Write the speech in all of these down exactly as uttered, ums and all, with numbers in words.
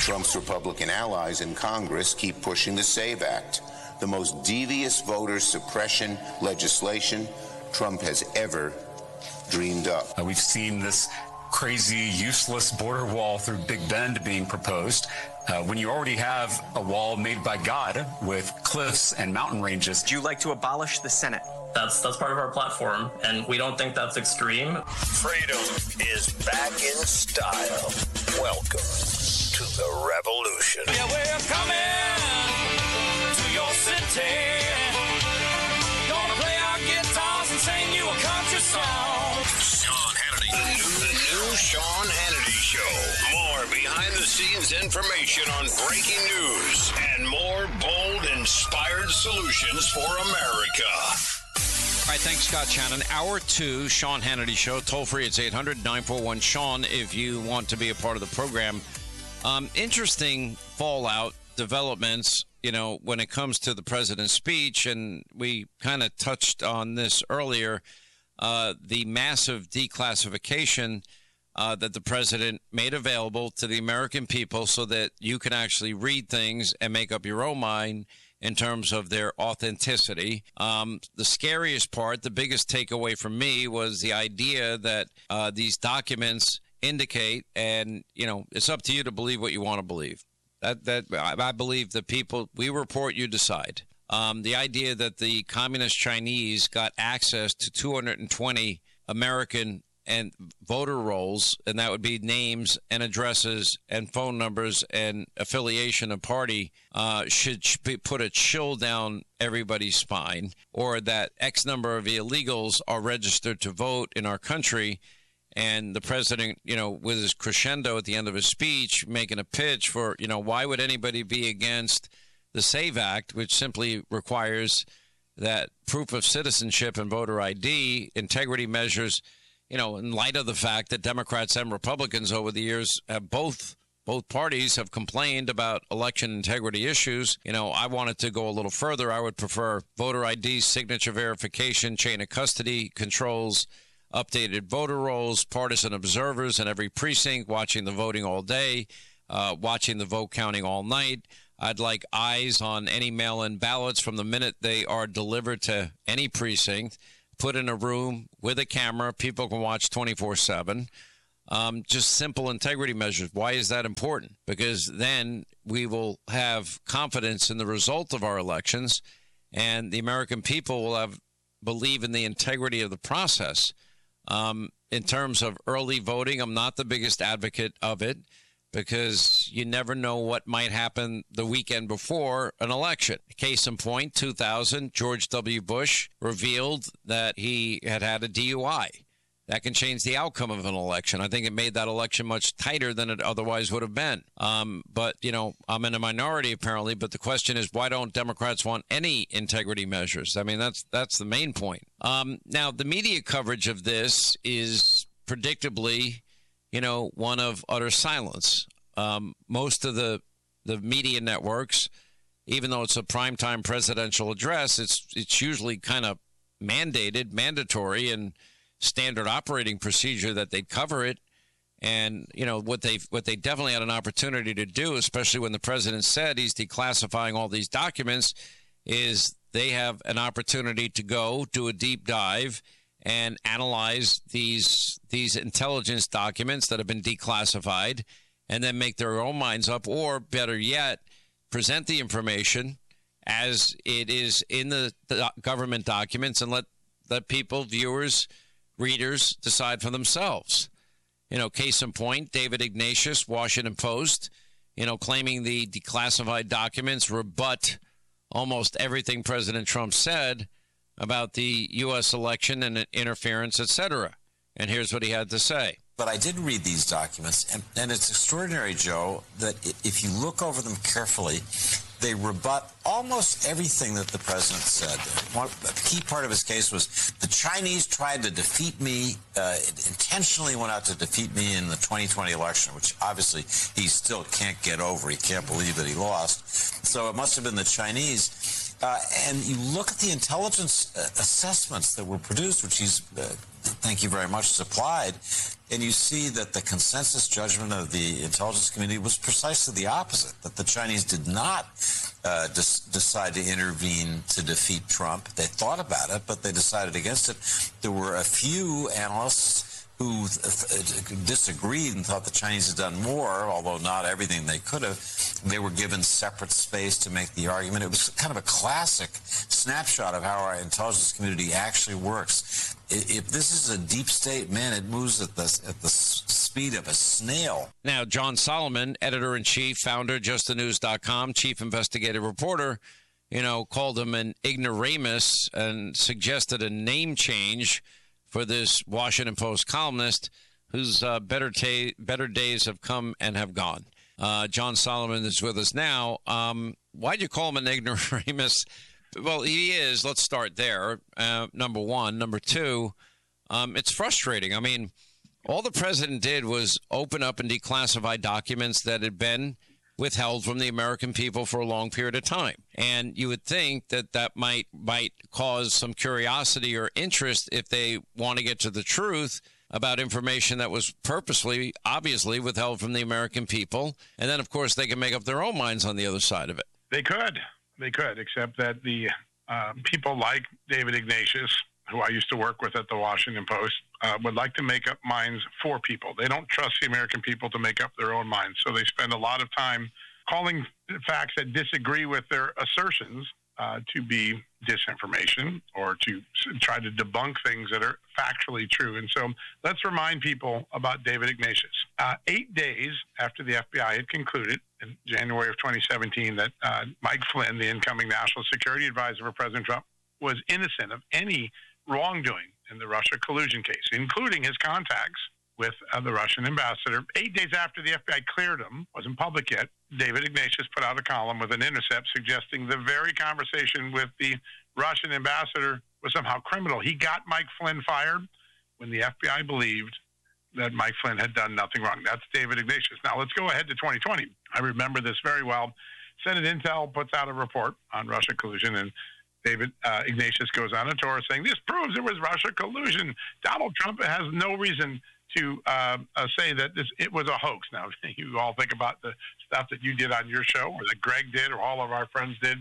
Trump's Republican allies in Congress keep pushing the SAVE Act, the most devious voter suppression legislation Trump has ever dreamed up. Uh, we've seen this crazy, useless border wall through Big Bend being proposed. Uh, when you already have a wall made by God with cliffs and mountain ranges. Do you like to abolish the Senate? That's that's part of our platform, and we don't think that's extreme. Freedom is back in style. Welcome to the revolution. Yeah, we're coming to your city. Gonna play our guitars and sing you a country song. Sean Hannity. The new, the new Sean Hannity Show. More behind-the-scenes information on breaking news and more bold, inspired solutions for America. All right, thanks, Scott Shannon. Hour two, Sean Hannity Show. Toll free, it's eight hundred nine four one Sean if you want to be a part of the program. Um, interesting fallout developments, you know, when it comes to the president's speech, and we kind of touched on this earlier, uh, the massive declassification uh, that the president made available to the American people so that you can actually read things and make up your own mind in terms of their authenticity. Um, the scariest part, the biggest takeaway from me was the idea that uh, these documents indicate, and, you know, it's up to you to believe what you want to believe. That that I believe the people, we report, you decide. Um, the idea that the communist Chinese got access to two hundred twenty American and voter rolls, and that would be names and addresses and phone numbers and affiliation of party, uh, should put a chill down everybody's spine, or that X number of illegals are registered to vote in our country. And the president, you know, with his crescendo at the end of his speech, making a pitch for, you know, why would anybody be against the SAVE Act, which simply requires that proof of citizenship and voter I D, integrity measures, you know, in light of the fact that Democrats and Republicans over the years have both both parties have complained about election integrity issues. You know, I wanted to go a little further. I would prefer voter I D, signature verification, chain of custody controls, updated voter rolls, partisan observers in every precinct, watching the voting all day, uh, watching the vote counting all night. I'd like eyes on any mail-in ballots from the minute they are delivered to any precinct, put in a room with a camera. People can watch twenty-four seven. Um, just simple integrity measures. Why is that important? Because then we will have confidence in the result of our elections, and the American people will have believe in the integrity of the process. Um, in terms of early voting, I'm not the biggest advocate of it because you never know what might happen the weekend before an election. Case in point, two thousand, George W. Bush revealed that he had had a D U I. That can change the outcome of an election. I think it made that election much tighter than it otherwise would have been. Um, but, you know, I'm in a minority apparently. But the question is, why don't Democrats want any integrity measures? I mean, that's that's the main point. Um, now, the media coverage of this is predictably, you know, one of utter silence. Um, most of the the media networks, even though it's a primetime presidential address, it's it's usually kind of mandated, mandatory, and standard operating procedure that they'd cover it. And, you know, what they what they definitely had an opportunity to do, especially when the president said he's declassifying all these documents, is they have an opportunity to go do a deep dive and analyze these these intelligence documents that have been declassified and then make their own minds up, or better yet, present the information as it is in the, the government documents and let let people, viewers, readers decide for themselves. You know, case in point, David Ignatius, Washington Post, you know, claiming the declassified documents rebut almost everything President Trump said about the U S election and interference, et cetera. And here's what he had to say. But I did read these documents, and, and it's extraordinary, Joe, that if you look over them carefully, they rebut almost everything that the president said. One, a key part of his case was the Chinese tried to defeat me, uh, intentionally went out to defeat me in the twenty twenty election, which obviously he still can't get over. He can't believe that he lost. So it must have been the Chinese. Uh, and you look at the intelligence uh, assessments that were produced, which he's, uh, thank you very much, supplied, and you see that the consensus judgment of the intelligence community was precisely the opposite, that the Chinese did not uh, des- decide to intervene to defeat Trump. They thought about it, but they decided against it. There were a few analysts who th- disagreed and thought the Chinese had done more, although not everything they could have. They were given separate space to make the argument. It was kind of a classic snapshot of how our intelligence community actually works. If this is a deep state, man, it moves at the, at the speed of a snail. Now, John Solomon, editor-in-chief, founder, just the news dot com, chief investigative reporter, you know, called him an ignoramus and suggested a name change for this Washington Post columnist whose uh, better, ta- better days have come and have gone. Uh, John Solomon is with us now. Um, why'd you call him an ignoramus? Well, he is. Let's start there, uh, number one. Number two, um, it's frustrating. I mean, all the president did was open up and declassify documents that had been withheld from the American people for a long period of time. And you would think that that might might cause some curiosity or interest if they want to get to the truth about information that was purposely, obviously, withheld from the American people. And then, of course, they can make up their own minds on the other side of it. They could. They could, except that the uh, people like David Ignatius, who I used to work with at the Washington Post, uh, would like to make up minds for people. They don't trust the American people to make up their own minds. So they spend a lot of time calling facts that disagree with their assertions uh, to be disinformation or to try to debunk things that are factually true. And so let's remind people about David Ignatius. Uh, eight days after the F B I had concluded in January of twenty seventeen that uh, Mike Flynn, the incoming national security advisor for President Trump, was innocent of any wrongdoing in the Russia collusion case, including his contacts with uh, the Russian ambassador. Eight days after the F B I cleared him, wasn't public yet, David Ignatius put out a column with an intercept suggesting the very conversation with the Russian ambassador was somehow criminal. He got Mike Flynn fired when the F B I believed that Mike Flynn had done nothing wrong. That's David Ignatius. Now, let's go ahead to twenty twenty. I remember this very well. Senate Intel puts out a report on Russia collusion, and David uh, Ignatius goes on a tour saying, this proves it was Russia collusion. Donald Trump has no reason to uh, uh, say that this it was a hoax. Now, you all think about the stuff that you did on your show or that Greg did or all of our friends did.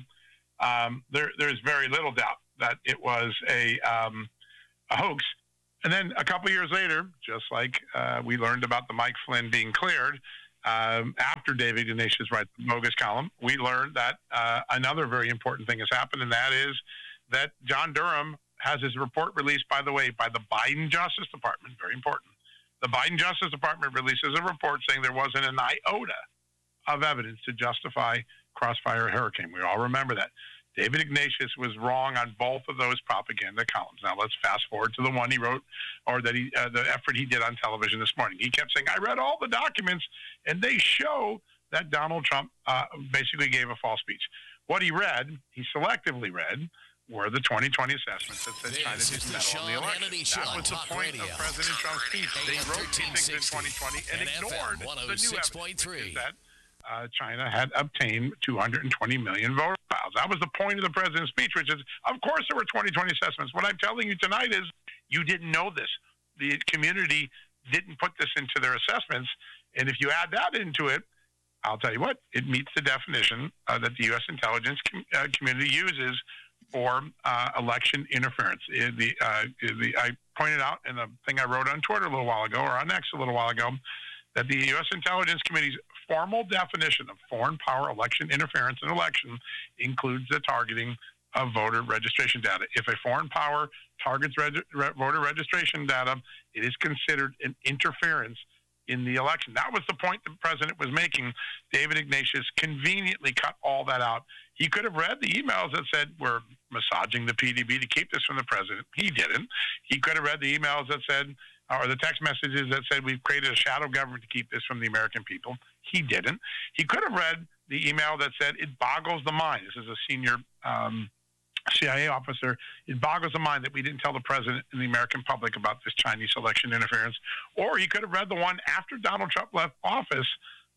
Um, there, there's very little doubt that it was a, um, a hoax. And then a couple years later, just like uh, we learned about the Mike Flynn being cleared, um, after David Ignatius writes the bogus column, we learned that uh, another very important thing has happened, and that is that John Durham has his report released, by the way, by the Biden Justice Department. Very important. The Biden Justice Department releases a report saying there wasn't an iota of evidence to justify Crossfire Hurricane. We all remember that. David Ignatius was wrong on both of those propaganda columns. Now let's fast forward to the one he wrote, or that he, uh, the effort he did on television this morning. He kept saying, I read all the documents, and they show that Donald Trump uh, basically gave a false speech. What he read, he selectively read, were the twenty twenty assessments that said China didn't meddle in the election. That was the point of President Trump's speech. They wrote these things in twenty twenty and ignored the new evidence, which is that uh, China had obtained two hundred twenty million voter files. That was the point of the president's speech, which is, of course, there were twenty twenty assessments. What I'm telling you tonight is you didn't know this. The community didn't put this into their assessments, and if you add that into it, I'll tell you what, it meets the definition uh, that the U S intelligence com- uh, community uses for uh, election interference. Uh, the, uh, the, I pointed out in a thing I wrote on Twitter a little while ago, or on X a little while ago, that the U S Intelligence Committee's formal definition of foreign power election interference in election includes the targeting of voter registration data. If a foreign power targets reg- re- voter registration data, it is considered an interference in the election. That was the point the president was making. David Ignatius conveniently cut all that out. He could have read the emails that said we're massaging the P D B to keep this from the president. He didn't. He could have read the emails that said, or the text messages that said we've created a shadow government to keep this from the American people. He didn't. He could have read the email that said it boggles the mind. This is a senior um, C I A officer. It boggles the mind that we didn't tell the president and the American public about this Chinese election interference. Or he could have read the one after Donald Trump left office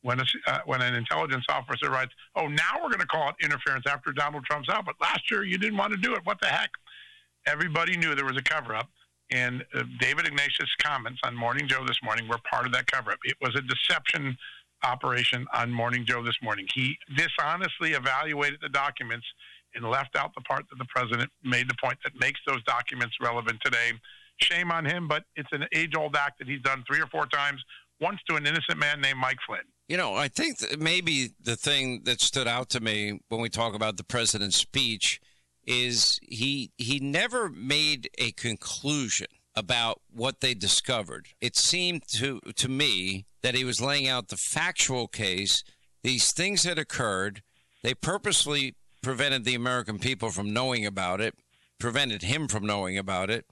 when a, uh, when an intelligence officer writes, oh, now we're going to call it interference after Donald Trump's out, but last year you didn't want to do it. What the heck? Everybody knew there was a cover-up, and uh, David Ignatius' comments on Morning Joe this morning were part of that cover-up. It was a deception operation on Morning Joe this morning. He dishonestly evaluated the documents and left out the part that the president made the point that makes those documents relevant today. Shame on him, but it's an age-old act that he's done three or four times, once to an innocent man named Mike Flynn. You know, I think that maybe the thing that stood out to me when we talk about the president's speech is he he never made a conclusion about what they discovered. It seemed to to me that he was laying out the factual case. These things had occurred. They purposely prevented the American people from knowing about it, prevented him from knowing about it.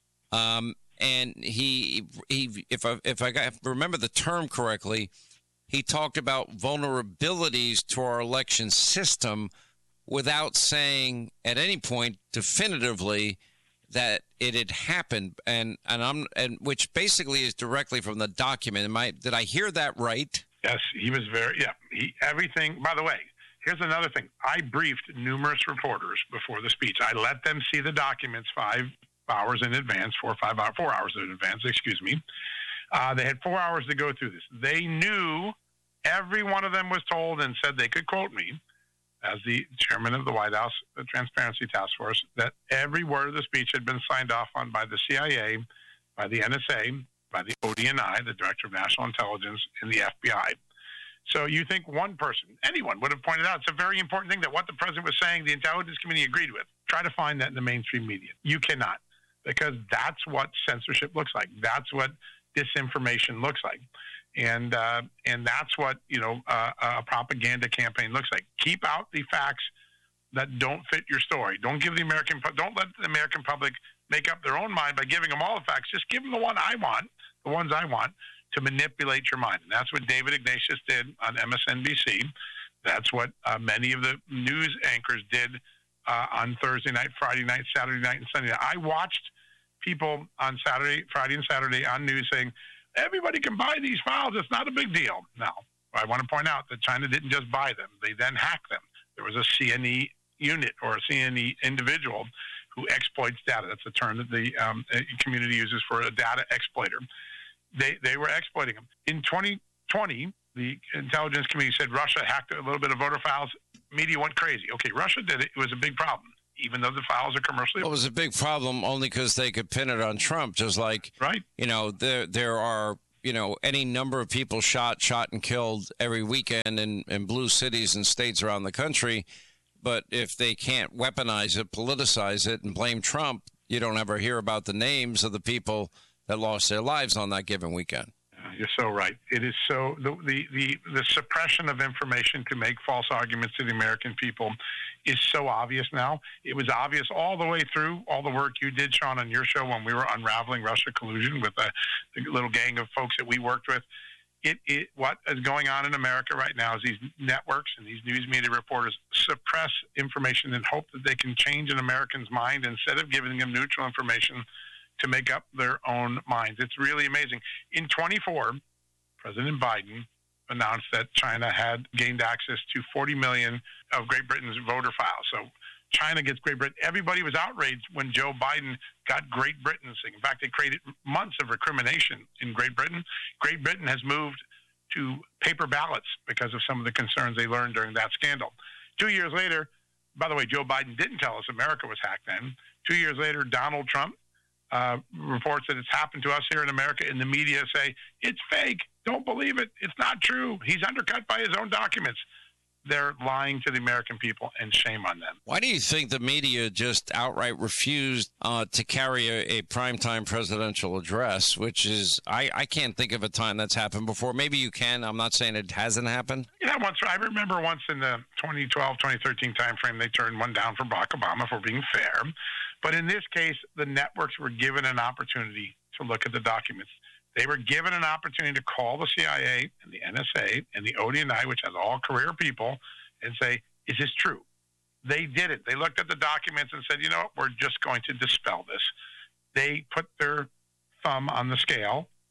Um, and he, he, if I, if I got, remember the term correctly, he talked about vulnerabilities to our election system without saying at any point definitively that it had happened. And, and I'm, and which basically is directly from the document. Am I, did I hear that right? Yes, he was very, yeah, he, everything, by the way, here's another thing. I briefed numerous reporters before the speech. I let them see the documents five hours in advance, four or five hours, four hours in advance, excuse me. Uh, they had four hours to go through this. They knew, every one of them was told and said they could quote me as the chairman of the White House the Transparency Task Force, that every word of the speech had been signed off on by the C I A, by the N S A, by the O D N I, the Director of National Intelligence, and the F B I. So you think one person, anyone, would have pointed out it's a very important thing that what the president was saying, the intelligence committee agreed with. Try to find that in the mainstream media. You cannot, because that's what censorship looks like. That's what disinformation looks like. And uh, and that's what, you know, uh, a propaganda campaign looks like. Keep out the facts that don't fit your story. Don't give the American, don't let the American public make up their own mind by giving them all the facts. Just give them the one I want, the ones I want, to manipulate your mind. And that's what David Ignatius did on M S N B C. That's what uh, many of the news anchors did uh, on Thursday night, Friday night, Saturday night, and Sunday night. I watched people on Saturday, Friday and Saturday on news saying, everybody can buy these files. It's not a big deal. Now, I want to point out that China didn't just buy them. They then hacked them. There was a C N E unit or a C N E individual who exploits data. That's a term that the um, community uses for a data exploiter. They they were exploiting them. In twenty twenty, the intelligence community said Russia hacked a little bit of voter files. Media went crazy. Okay, Russia did it. It was a big problem, even though the files are commercially. It was a big problem only because they could pin it on Trump, just like, right. You know, there there are, you know, any number of people shot, shot and killed every weekend in, in blue cities and states around the country. But if they can't weaponize it, politicize it, and blame Trump, you don't ever hear about the names of the people that lost their lives on that given weekend. You're so right. It is so the, the the the suppression of information to make false arguments to the American people is so obvious now. It was obvious all the way through all the work you did, Sean, on your show when we were unraveling Russia collusion with a, a little gang of folks that we worked with. It, it what is going on in America right now is these networks and these news media reporters suppress information and hope that they can change an American's mind instead of giving them neutral information to make up their own minds. It's really amazing. In twenty-four, President Biden announced that China had gained access to forty million of Great Britain's voter files. So China gets Great Britain. Everybody was outraged when Joe Biden got Great Britain. In fact, they created months of recrimination in Great Britain. Great Britain has moved to paper ballots because of some of the concerns they learned during that scandal. Two years later, by the way, Joe Biden didn't tell us America was hacked then. Two years later, Donald Trump Uh, reports that it's happened to us here in America, and the media say, it's fake, don't believe it, it's not true, he's undercut by his own documents. They're lying to the American people, and shame on them. Why do you think the media just outright refused uh, to carry a, a primetime presidential address, which is, I, I can't think of a time that's happened before. Maybe you can. I'm not saying it hasn't happened. Yeah, once I remember once in the twenty twelve, twenty thirteen timeframe, they turned one down for Barack Obama for being fair. But in this case, the networks were given an opportunity to look at the documents. They were given an opportunity to call the C I A and the N S A and the O D N I, which has all career people, and say, is this true? They did it. They looked at the documents and said, you know what, we're just going to dispel this. They put their thumb on the scale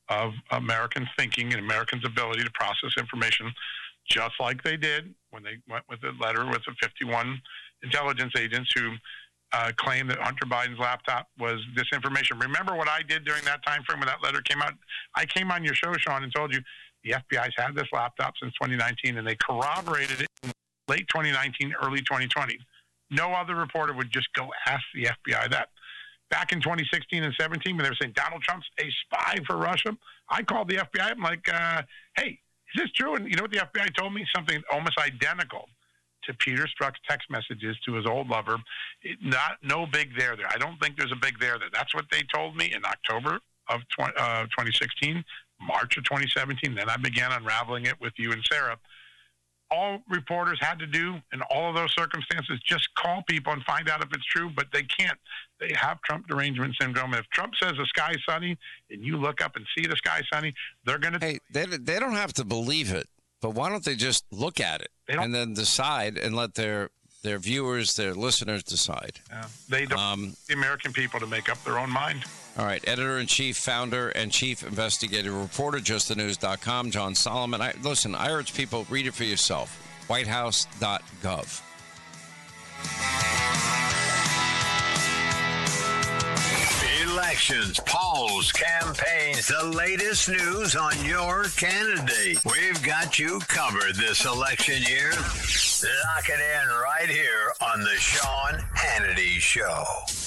of American thinking and Americans' ability to process information, just like they did when they went with the letter with the fifty-one intelligence agents who uh, claimed that Hunter Biden's laptop was disinformation. Remember what I did during that time frame when that letter came out? I came on your show, Sean, and told you the F B I's had this laptop since twenty nineteen, and they corroborated it in late twenty nineteen, early twenty twenty. No other reporter would just go ask the F B I that. Back in twenty sixteen and seventeen, when they were saying Donald Trump's a spy for Russia, I called the F B I. I'm like, uh, hey, is this true? And you know what the F B I told me? Something almost identical to Peter Strzok's text messages to his old lover. It, not no big there there. I don't think there's a big there there. That's what they told me in October of twenty sixteen, March of twenty seventeen. Then I began unraveling it with you and Sarah. All reporters had to do in all of those circumstances, just call people and find out if it's true, but they can't. They have Trump derangement syndrome. And if Trump says the sky's sunny and you look up and see the sky sunny, they're going to... Hey, they, they don't have to believe it, but why don't they just look at it and then decide and let their their viewers, their listeners decide? Yeah, they don't um, want the American people to make up their own mind. All right, editor-in-chief, founder, and chief investigative reporter, just the news dot com, John Solomon. I, listen, I urge people, read it for yourself, white house dot gov. Elections, polls, campaigns, the latest news on your candidate. We've got you covered this election year. Lock it in right here on the Sean Hannity Show.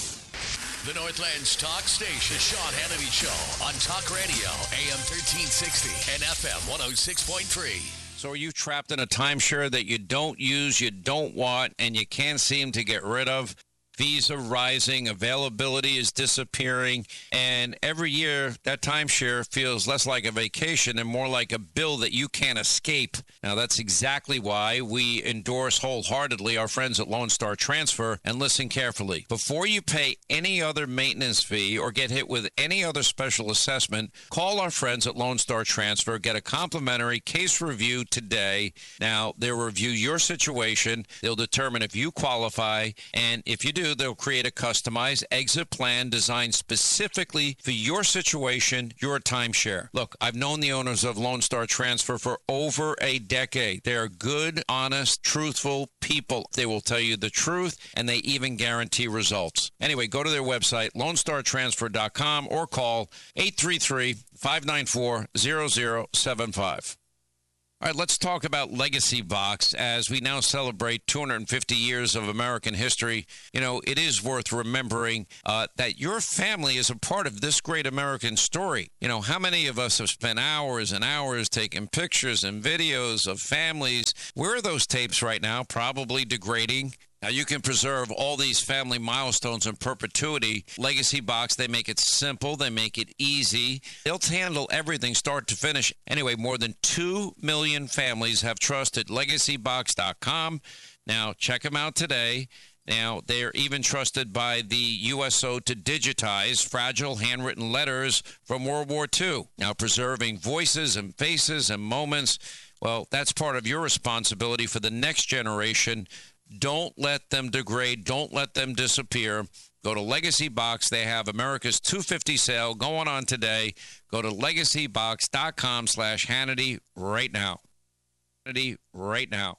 The Northland's talk station, the Sean Hannity Show, on Talk Radio, A M thirteen sixty and F M one oh six point three. So are you trapped in a timeshare that you don't use, you don't want, and you can't seem to get rid of? Fees are rising, availability is disappearing, and every year that timeshare feels less like a vacation and more like a bill that you can't escape. Now, that's exactly why we endorse wholeheartedly our friends at Lone Star Transfer. And listen carefully. Before you pay any other maintenance fee or get hit with any other special assessment, call our friends at Lone Star Transfer. Get a complimentary case review today. Now, they'll review your situation. They'll determine if you qualify, and if you do, they'll create a customized exit plan designed specifically for your situation, your timeshare. Look, I've known the owners of Lone Star Transfer for over a decade. They are good, honest, truthful people. They will tell you the truth, and they even guarantee results. Anyway, go to their website, lone star transfer dot com, or call eight three three, five nine four, zero zero seven five. All right, let's talk about Legacy Box as we now celebrate two hundred fifty years of American history. You know, it is worth remembering uh, that your family is a part of this great American story. You know, how many of us have spent hours and hours taking pictures and videos of families? Where are those tapes right now? Probably degrading. Now, you can preserve all these family milestones in perpetuity. Legacy Box, they make it simple. They make it easy. They'll handle everything start to finish. Anyway, more than two million families have trusted legacy box dot com. Now, check them out today. Now, they're even trusted by the U S O to digitize fragile handwritten letters from World War Two. Now, preserving voices and faces and moments, well, that's part of your responsibility for the next generation. Don't let them degrade. Don't let them disappear. Go to Legacy Box. They have America's two fifty sale going on today. Go to legacy box dot com slash Hannity right now. Hannity right now.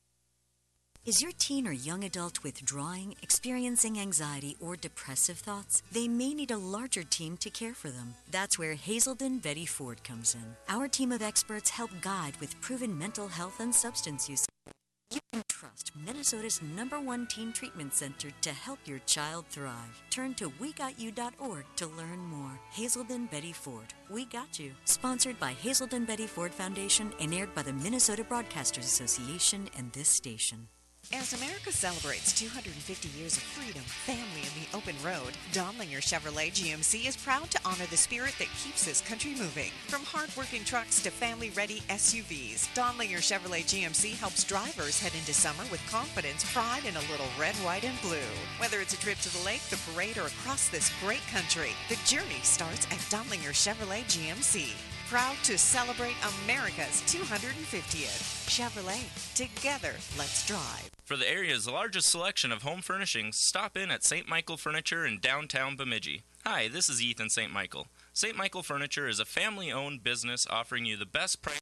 Is your teen or young adult withdrawing, experiencing anxiety, or depressive thoughts? They may need a larger team to care for them. That's where Hazelden Betty Ford comes in. Our team of experts help guide with proven mental health and substance use. You can trust Minnesota's number one teen treatment center to help your child thrive. Turn to we got you dot org to learn more. Hazelden Betty Ford. We got you. Sponsored by Hazelden Betty Ford Foundation and aired by the Minnesota Broadcasters Association and this station. As America celebrates two hundred fifty years of freedom, family, and the open road, Donlinger Chevrolet G M C is proud to honor the spirit that keeps this country moving. From hard-working trucks to family-ready S U Vs, Donlinger Chevrolet G M C helps drivers head into summer with confidence, pride, and a little red, white, and blue. Whether it's a trip to the lake, the parade, or across this great country, the journey starts at Donlinger Chevrolet G M C. Proud to celebrate America's two hundred fiftieth. Chevrolet. Together, let's drive. For the area's largest selection of home furnishings, stop in at Saint Michael Furniture in downtown Bemidji. Hi, this is Ethan Saint Michael. Saint Michael Furniture is a family-owned business offering you the best price.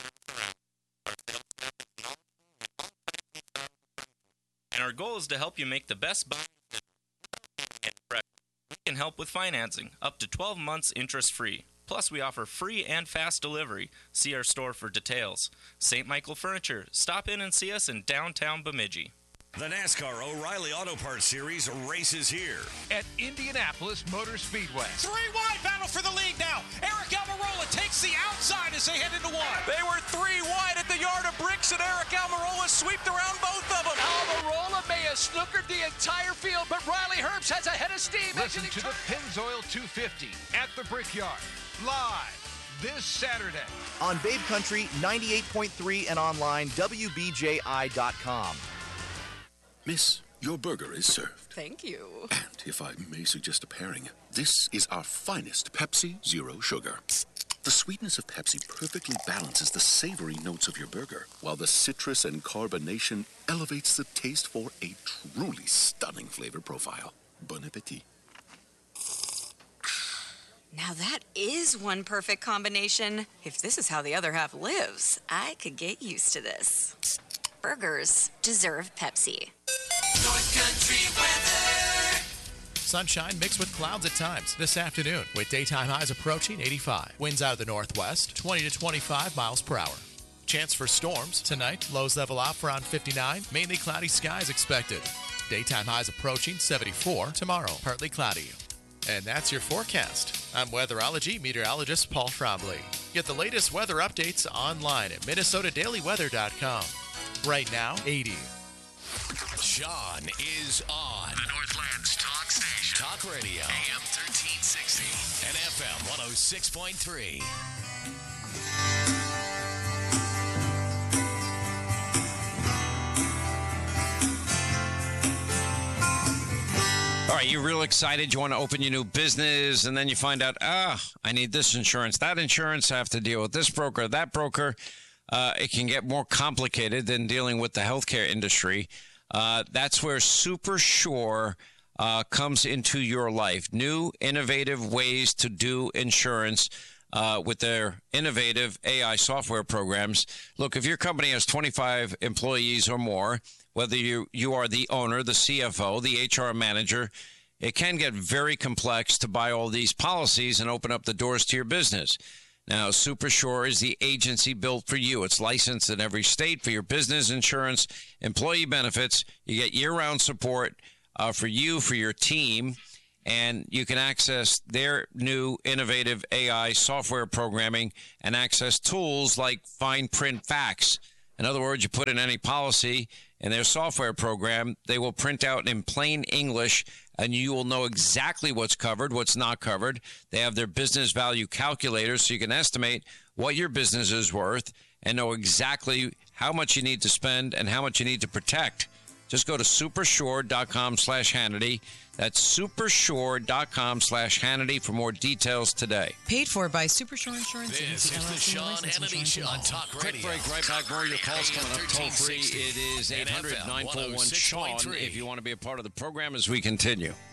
And our goal is to help you make the best buy. We can help with financing, up to twelve months interest-free. Plus, we offer free and fast delivery. See our store for details. Saint Michael Furniture. Stop in and see us in downtown Bemidji. The NASCAR O'Reilly Auto Parts Series races here at Indianapolis Motor Speedway. Three wide battle for the lead now. Eric Almirola takes the outside as they head into one. They were three wide at the yard of bricks, and Eric Almirola swept around both of them. Almirola may have snookered the entire field, but Riley Herbst has a head of steam. Listen to the Pennzoil two fifty at the Brickyard, live this Saturday on Babe Country ninety-eight point three and online W B J I dot com. Miss, your burger is served. Thank you. And if I may suggest a pairing, this is our finest Pepsi Zero Sugar. The sweetness of Pepsi perfectly balances the savory notes of your burger, while the citrus and carbonation elevates the taste for a truly stunning flavor profile. Bon appetit. Now that is one perfect combination. If this is how the other half lives, I could get used to this. Burgers deserve Pepsi. North Country weather. Sunshine mixed with clouds at times this afternoon, with daytime highs approaching eighty-five. Winds out of the northwest, twenty to twenty-five miles per hour. Chance for storms tonight. Lows level out for around fifty-nine. Mainly cloudy skies expected. Daytime highs approaching seventy-four. Tomorrow, partly cloudy. And that's your forecast. I'm weatherology meteorologist Paul Trombley. Get the latest weather updates online at Minnesota Daily Weather dot com. Right now, eighty. Sean is on. The Northland's talk station. Talk Radio. A M thirteen sixty. And F M one oh six point three. All right, you're real excited. You want to open your new business, and then you find out, ah, I need this insurance, that insurance, I have to deal with this broker, that broker. Uh, it can get more complicated than dealing with the healthcare industry. Uh, that's where Super Sure uh, comes into your life. New, innovative ways to do insurance uh, with their innovative A I software programs. Look, if your company has twenty-five employees or more, whether you, you are the owner, the C F O, the H R manager, it can get very complex to buy all these policies and open up the doors to your business. Now, Super Sure is the agency built for you. It's licensed in every state for your business insurance, employee benefits. You get year-round support uh, for you, for your team, and you can access their new innovative A I software programming and access tools like fine print facts. In other words, you put in any policy in their software program, they will print out in plain English, and you will know exactly what's covered, what's not covered. They have their business value calculators, so you can estimate what your business is worth and know exactly how much you need to spend and how much you need to protect. Just go to supersure.com slash Hannity. That's supersure.com slash Hannity for more details today. Paid for by Supershore Insurance This Agency. is the Sean Hannity Show on Talk Radio. Quick break, right back. More of your calls coming up toll free. It is eight hundred, nine four one, Sean if you want to be a part of the program as we continue.